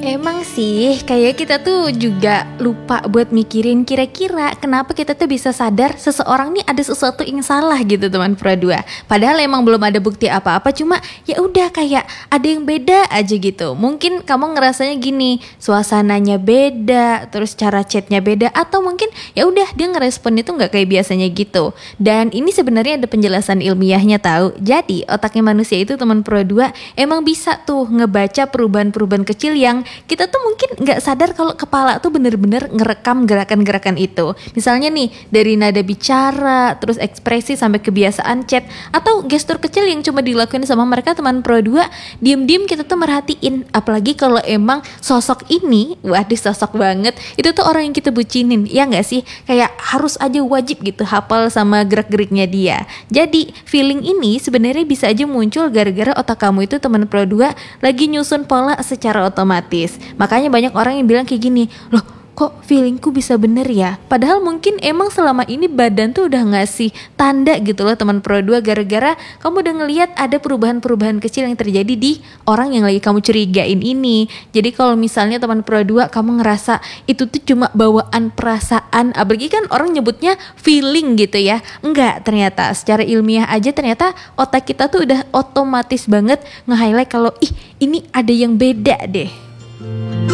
Emang sih, kayak kita tuh juga lupa buat mikirin kira-kira kenapa kita tuh bisa sadar seseorang nih ada sesuatu yang salah gitu teman Pro 2. Padahal emang belum ada bukti apa-apa, cuma ya udah kayak ada yang beda aja gitu. Mungkin kamu ngerasanya gini, suasananya beda, terus cara chatnya beda, atau mungkin ya udah dia ngerespon itu nggak kayak biasanya gitu. Dan ini sebenarnya ada penjelasan ilmiahnya tahu. Jadi otaknya manusia itu teman Pro 2 emang bisa tuh ngebaca perubahan-perubahan kecil yang kita tuh mungkin nggak sadar kalau kepala tuh bener-bener ngerekam gerakan-gerakan itu. Misalnya nih dari nada bicara, terus ekspresi sampai kebiasaan chat atau gestur kecil yang cuma dilakuin sama mereka teman Pro 2, diem-diem kita tuh merhatiin. Apalagi kalau emang sosok ini, waduh sosok banget, itu tuh orang yang kita bucinin, ya nggak sih? Kayak harus aja wajib gitu hafal sama gerak-geriknya dia. Jadi feeling ini sebenarnya bisa aja muncul gara-gara otak kamu itu teman Pro 2 lagi nyusun pola secara otomatis. Makanya banyak orang yang bilang kayak gini, loh kok feelingku bisa bener ya? Padahal mungkin emang selama ini badan tuh udah ngasih tanda gitu loh teman Pro 2, gara-gara kamu udah ngelihat ada perubahan-perubahan kecil yang terjadi di orang yang lagi kamu curigain ini. Jadi kalau misalnya teman Pro 2 kamu ngerasa itu tuh cuma bawaan perasaan, apalagi kan orang nyebutnya feeling gitu ya. Enggak, ternyata secara ilmiah aja ternyata otak kita tuh udah otomatis banget nge-highlight kalau ih ini ada yang beda deh.